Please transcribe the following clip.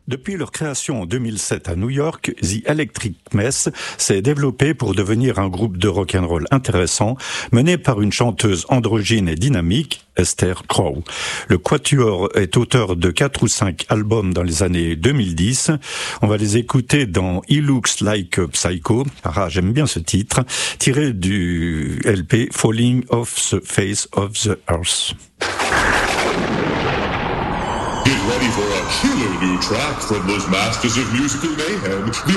Depuis leur création en 2007 à New York, The Electric Mess s'est développé pour devenir un groupe de rock'n'roll intéressant, mené par une chanteuse androgyne et dynamique, Esther Crow. Le quatuor est auteur de 4 ou 5 albums dans les années 2010. On va les écouter dans He Looks Like a Psycho, j'aime bien ce titre, tiré du LP Falling Off the Face of the Earth. Get ready for a killer new track from those masters of musical mayhem.